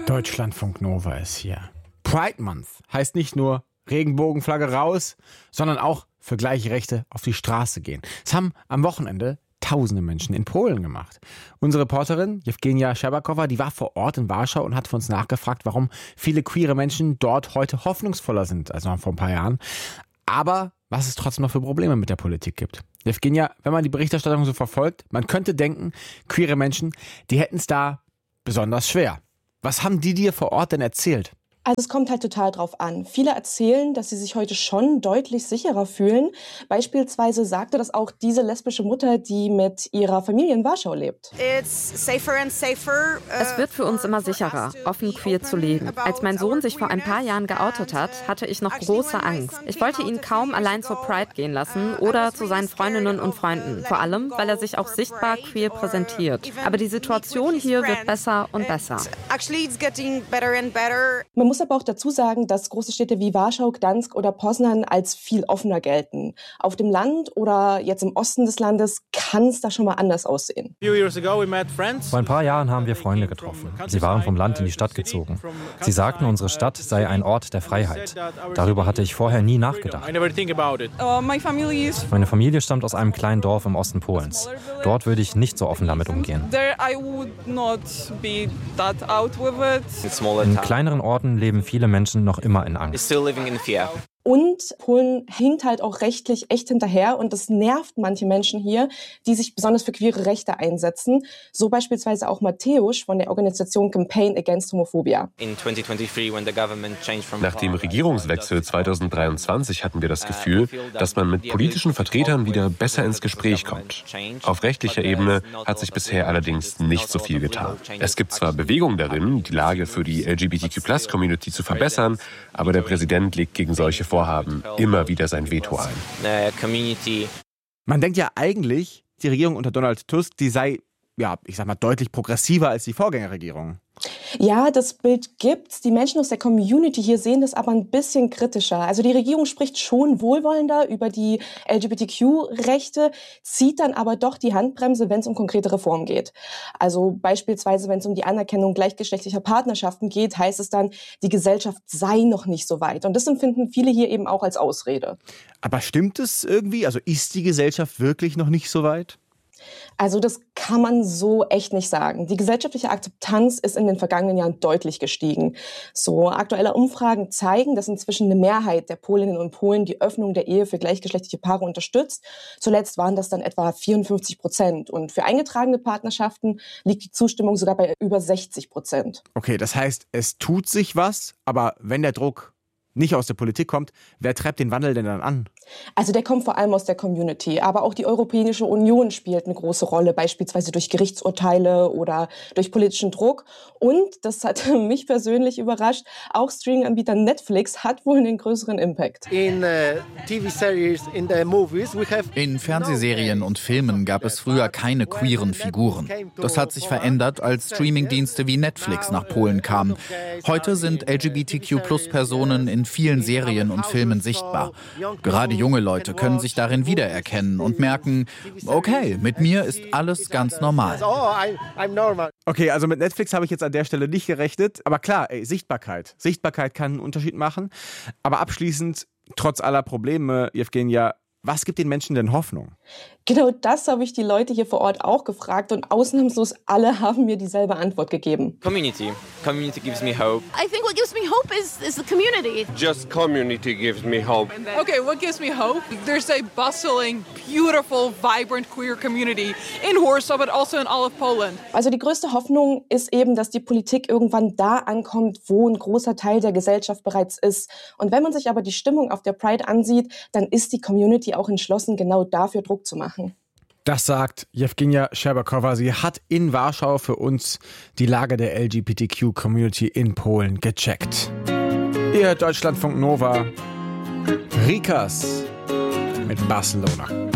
Deutschlandfunk Nova ist hier. Pride Month heißt nicht nur Regenbogenflagge raus, sondern auch für gleiche Rechte auf die Straße gehen. Das haben am Wochenende tausende Menschen in Polen gemacht. Unsere Reporterin Jewgenia Scherbakowa, die war vor Ort in Warschau und hat für uns nachgefragt, warum viele queere Menschen dort heute hoffnungsvoller sind als noch vor ein paar Jahren. Aber was es trotzdem noch für Probleme mit der Politik gibt. Jewgenia, wenn man die Berichterstattung so verfolgt, man könnte denken, queere Menschen, die hätten es da besonders schwer. Was haben die dir vor Ort denn erzählt? Also es kommt halt total drauf an. Viele erzählen, dass sie sich heute schon deutlich sicherer fühlen. Beispielsweise sagte das auch diese lesbische Mutter, die mit ihrer Familie in Warschau lebt. Es wird für uns immer sicherer, offen queer zu leben. Als mein Sohn sich vor ein paar Jahren geoutet hat, hatte ich noch große Angst. Ich wollte ihn kaum allein zur Pride gehen lassen oder zu seinen Freundinnen und Freunden. Vor allem, weil er sich auch sichtbar queer präsentiert. Aber die Situation hier wird besser und besser. Man muss aber auch dazu sagen, dass große Städte wie Warschau, Gdansk oder Poznan als viel offener gelten. Auf dem Land oder jetzt im Osten des Landes kann es da schon mal anders aussehen. Vor ein paar Jahren haben wir Freunde getroffen. Sie waren vom Land in die Stadt gezogen. Sie sagten, unsere Stadt sei ein Ort der Freiheit. Darüber hatte ich vorher nie nachgedacht. Meine Familie stammt aus einem kleinen Dorf im Osten Polens. Dort würde ich nicht so offen damit umgehen. In kleineren Orten leben viele Menschen noch immer in Angst. Und Polen hinkt halt auch rechtlich echt hinterher und das nervt manche Menschen hier, die sich besonders für queere Rechte einsetzen. So beispielsweise auch Mateusz von der Organisation Campaign Against Homophobia. Nach dem Regierungswechsel 2023 hatten wir das Gefühl, dass man mit politischen Vertretern wieder besser ins Gespräch kommt. Auf rechtlicher Ebene hat sich bisher allerdings nicht so viel getan. Es gibt zwar Bewegungen darin, die Lage für die LGBTQ+-Community zu verbessern, aber der Präsident legt gegen solche Vorhaben immer wieder sein Veto ein. Man denkt ja eigentlich, die Regierung unter Donald Tusk, die sei, deutlich progressiver als die Vorgängerregierung. Ja, das Bild gibt's. Die Menschen aus der Community hier sehen das aber ein bisschen kritischer. Also die Regierung spricht schon wohlwollender über die LGBTQ-Rechte, zieht dann aber doch die Handbremse, wenn es um konkrete Reformen geht. Also beispielsweise, wenn es um die Anerkennung gleichgeschlechtlicher Partnerschaften geht, heißt es dann, die Gesellschaft sei noch nicht so weit. Und das empfinden viele hier eben auch als Ausrede. Aber stimmt es irgendwie? Also ist die Gesellschaft wirklich noch nicht so weit? Also das kann man so echt nicht sagen. Die gesellschaftliche Akzeptanz ist in den vergangenen Jahren deutlich gestiegen. So aktuelle Umfragen zeigen, dass inzwischen eine Mehrheit der Polinnen und Polen die Öffnung der Ehe für gleichgeschlechtliche Paare unterstützt. Zuletzt waren das dann etwa 54%. Und für eingetragene Partnerschaften liegt die Zustimmung sogar bei über 60%. Okay, das heißt, es tut sich was, aber wenn der Druck nicht aus der Politik kommt, wer treibt den Wandel denn dann an? Also der kommt vor allem aus der Community, aber auch die Europäische Union spielt eine große Rolle, beispielsweise durch Gerichtsurteile oder durch politischen Druck. Und, das hat mich persönlich überrascht, auch Streaming-Anbieter Netflix hat wohl einen größeren Impact. In Fernsehserien und Filmen gab es früher keine queeren Figuren. Das hat sich verändert, als Streamingdienste wie Netflix nach Polen kamen. Heute sind LGBTQ+-Personen in vielen Serien und Filmen sichtbar. Gerade junge Leute können sich darin wiedererkennen und merken, okay, mit mir ist alles ganz normal. Okay, also mit Netflix habe ich jetzt an der Stelle nicht gerechnet. Aber klar, Sichtbarkeit. Sichtbarkeit kann einen Unterschied machen. Aber abschließend, trotz aller Probleme, Jewgenia, was gibt den Menschen denn Hoffnung? Genau das habe ich die Leute hier vor Ort auch gefragt und ausnahmslos alle haben mir dieselbe Antwort gegeben. Community gives me hope. I think what gives me hope is the community. Just community gives me hope. Okay, what gives me hope? There's a bustling, beautiful, vibrant queer community in Warsaw, but also in all of Poland. Also die größte Hoffnung ist eben, dass die Politik irgendwann da ankommt, wo ein großer Teil der Gesellschaft bereits ist. Und wenn man sich aber die Stimmung auf der Pride ansieht, dann ist die Community auch entschlossen, genau dafür Druck zu machen. Das sagt Jewgenia Scherbakowa. Sie hat in Warschau für uns die Lage der LGBTQ-Community in Polen gecheckt. Ihr hört Deutschlandfunk Nova. Rikas mit Barcelona.